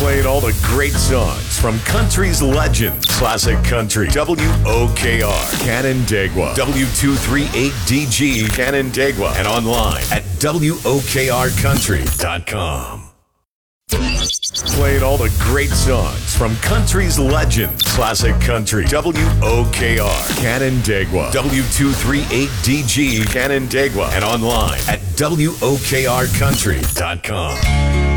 Played all the great songs from country's legends. Classic Country, WOKR, Canandaigua, W238DG, Canandaigua, and online at WOKRCountry.com. Played all the great songs from country's legends. Classic Country, WOKR, Canandaigua, W238DG, Canandaigua, and online at WOKRCountry.com.